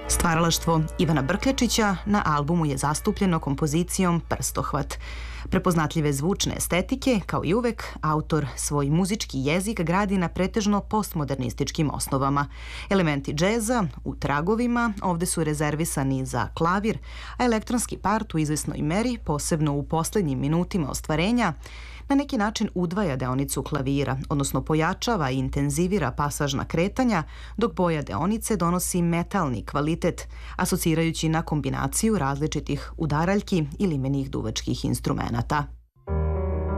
Stvaralaštvo Ivana Brkljačića na albumu je zastupljeno kompozicijom Prstohvat. Prepoznatljive zvučne estetike, kao i uvek, autor svoj muzički jezik gradi na pretežno postmodernističkim osnovama. Elementi džeza u tragovima ovde su rezervisani za klavir, a elektronski part u izvesnoj meri, posebno u poslednjim minutima ostvarenja, na neki način udvaja deonicu klavira, odnosno pojačava i intenzivira pasažna kretanja, dok boja deonice donosi metalni kvalitet, asocirajući na kombinaciju različitih udaraljki i limenih duvačkih instrumenata.